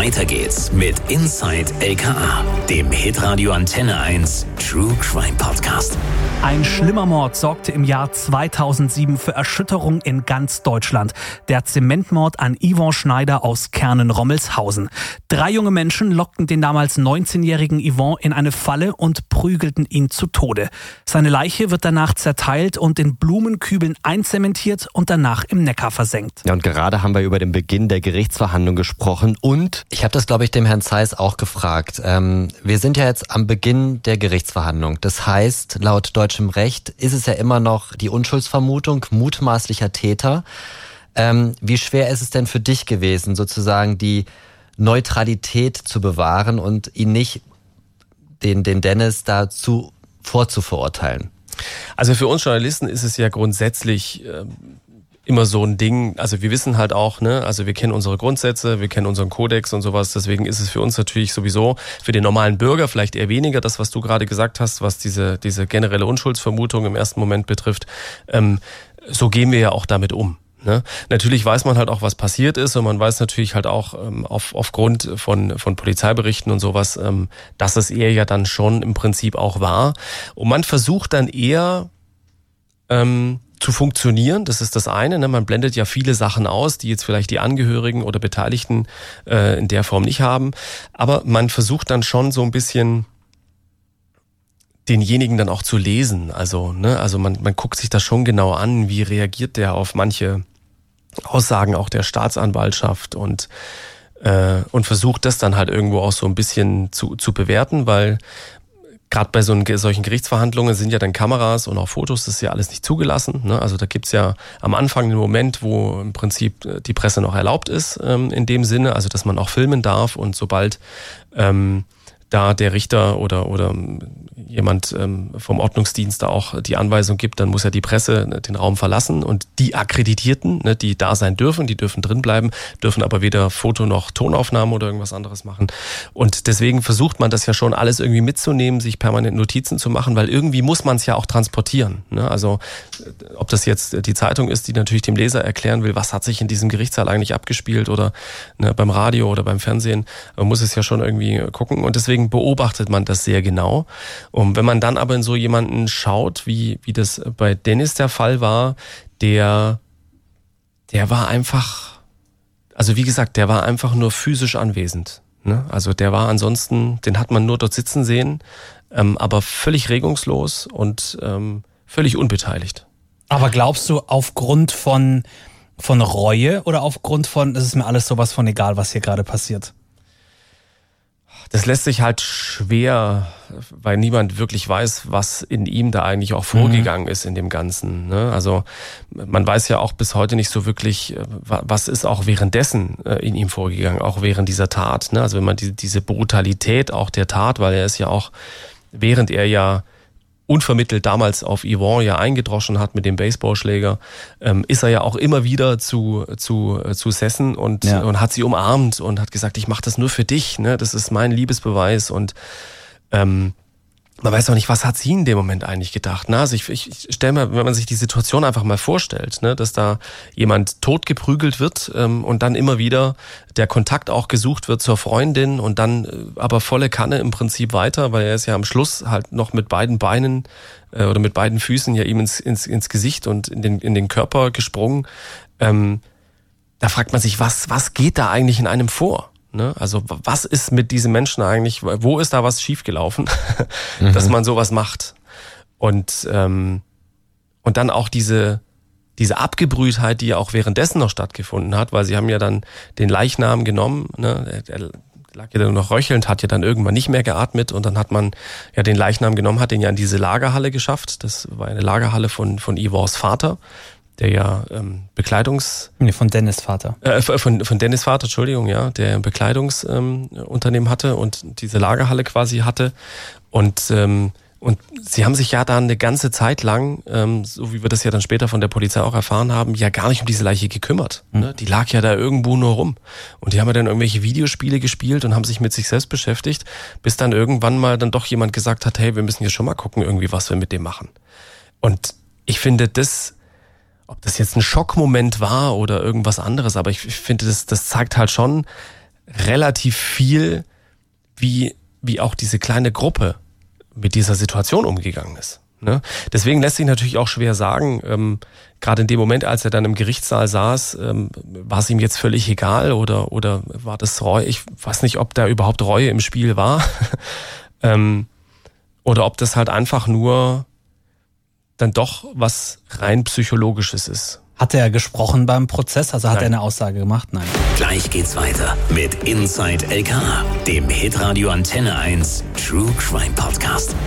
Weiter geht's mit Inside LKA, dem Hitradio Antenne 1 True Crime Podcast. Ein schlimmer Mord sorgte im Jahr 2007 für Erschütterung in ganz Deutschland. Der Zementmord an Yvon Schneider aus Kernen-Rommelshausen. 3 junge Menschen lockten den damals 19-jährigen Yvon in eine Falle und prügelten ihn zu Tode. Seine Leiche wird danach zerteilt und in Blumenkübeln einzementiert und danach im Neckar versenkt. Ja, und gerade haben wir über den Beginn der Gerichtsverhandlung gesprochen und ich habe das, glaube ich, dem Herrn Zeiss auch gefragt. Wir sind ja jetzt am Beginn der Gerichtsverhandlung. Das heißt, laut deutschem Recht ist es ja immer noch die Unschuldsvermutung mutmaßlicher Täter. Wie schwer ist es denn für dich gewesen, sozusagen die Neutralität zu bewahren und ihn nicht, den Dennis, dazu vorzuverurteilen? Also für uns Journalisten ist es ja grundsätzlich immer so ein Ding, also wir wissen halt auch, ne, also wir kennen unsere Grundsätze, wir kennen unseren Kodex und sowas, deswegen ist es für uns natürlich sowieso, für den normalen Bürger vielleicht eher weniger, das, was du gerade gesagt hast, was diese generelle Unschuldsvermutung im ersten Moment betrifft, so gehen wir ja auch damit um. Ne? Natürlich weiß man halt auch, was passiert ist und man weiß natürlich halt auch aufgrund von Polizeiberichten und sowas, dass es eher ja dann schon im Prinzip auch war. Und man versucht dann eher zu funktionieren, das ist das eine. Ne? Man blendet ja viele Sachen aus, die jetzt vielleicht die Angehörigen oder Beteiligten in der Form nicht haben. Aber man versucht dann schon so ein bisschen denjenigen dann auch zu lesen. Also, ne? Also man guckt sich das schon genau an, wie reagiert der auf manche Aussagen auch der Staatsanwaltschaft und versucht das dann halt irgendwo auch so ein bisschen zu bewerten, weil gerade bei solchen Gerichtsverhandlungen sind ja dann Kameras und auch Fotos, das ist ja alles nicht zugelassen. Ne? Also da gibt's ja am Anfang den Moment, wo im Prinzip die Presse noch erlaubt ist, in dem Sinne, also dass man auch filmen darf und sobald da der Richter oder jemand vom Ordnungsdienst da auch die Anweisung gibt, dann muss ja die Presse den Raum verlassen und die Akkreditierten, ne, die da sein dürfen, die dürfen drin bleiben, dürfen aber weder Foto- noch Tonaufnahmen oder irgendwas anderes machen. Und deswegen versucht man das ja schon alles irgendwie mitzunehmen, sich permanent Notizen zu machen, weil irgendwie muss man es ja auch transportieren. Ne? Also ob das jetzt die Zeitung ist, die natürlich dem Leser erklären will, was hat sich in diesem Gerichtssaal eigentlich abgespielt oder ne, beim Radio oder beim Fernsehen, man muss es ja schon irgendwie gucken und deswegen beobachtet man das sehr genau. Und wenn man dann aber in so jemanden schaut, wie das bei Dennis der Fall war, der war einfach, also wie gesagt, der war einfach nur physisch anwesend. Ne? Also der war ansonsten, den hat man nur dort sitzen sehen, aber völlig regungslos und völlig unbeteiligt. Aber glaubst du, aufgrund von Reue oder aufgrund von, es ist mir alles sowas von egal, was hier gerade passiert? Das lässt sich halt schwer, weil niemand wirklich weiß, was in ihm da eigentlich auch vorgegangen ist in dem Ganzen. Ne? Also man weiß ja auch bis heute nicht so wirklich, was ist auch währenddessen in ihm vorgegangen, auch während dieser Tat. Ne? Also wenn man diese Brutalität auch der Tat, weil er ist ja auch, während er ja unvermittelt damals auf Yvon ja eingedroschen hat mit dem Baseballschläger, ist er ja auch immer wieder zu Sessen und hat sie umarmt und hat gesagt, ich mache das nur für dich, ne? Das ist mein Liebesbeweis und man weiß auch nicht, was hat sie in dem Moment eigentlich gedacht. Ne? Also ich stelle mir, wenn man sich die Situation einfach mal vorstellt, ne, dass da jemand totgeprügelt wird und dann immer wieder der Kontakt auch gesucht wird zur Freundin und dann aber volle Kanne im Prinzip weiter, weil er ist ja am Schluss halt noch mit beiden Beinen oder mit beiden Füßen ja ihm ins Gesicht und in den Körper gesprungen. Da fragt man sich, was geht da eigentlich in einem vor? Ne? Also was ist mit diesen Menschen eigentlich, wo ist da was schiefgelaufen, dass man sowas macht? Und dann auch diese Abgebrühtheit, die ja auch währenddessen noch stattgefunden hat, weil sie haben ja dann den Leichnam genommen, ne? Der lag ja dann noch röchelnd, hat ja dann irgendwann nicht mehr geatmet und dann hat man ja den Leichnam genommen, hat den ja in diese Lagerhalle geschafft. Das war eine Lagerhalle von Yvons Vater, der ja von Dennis Vater. Von Dennis Vater, Entschuldigung, ja, der Bekleidungsunternehmen hatte und diese Lagerhalle quasi hatte. Und sie haben sich ja da eine ganze Zeit lang, so wie wir das ja dann später von der Polizei auch erfahren haben, ja gar nicht um diese Leiche gekümmert. Ne? Die lag ja da irgendwo nur rum. Und die haben ja dann irgendwelche Videospiele gespielt und haben sich mit sich selbst beschäftigt, bis dann irgendwann mal dann doch jemand gesagt hat, hey, wir müssen hier schon mal gucken, irgendwie, was wir mit dem machen. Und ich finde ob das jetzt ein Schockmoment war oder irgendwas anderes, aber ich finde, das zeigt halt schon, relativ viel, wie auch diese kleine Gruppe mit dieser Situation umgegangen ist. Ne? Deswegen lässt sich natürlich auch schwer sagen, gerade in dem Moment, als er dann im Gerichtssaal saß, war es ihm jetzt völlig egal oder war das Reue? Ich weiß nicht, ob da überhaupt Reue im Spiel war oder ob das halt einfach nur dann doch was rein Psychologisches ist. Hat er gesprochen beim Prozess? Also hat er eine Aussage gemacht? Nein. Gleich geht's weiter mit Inside LKA, dem Hitradio Antenne 1 True Crime Podcast.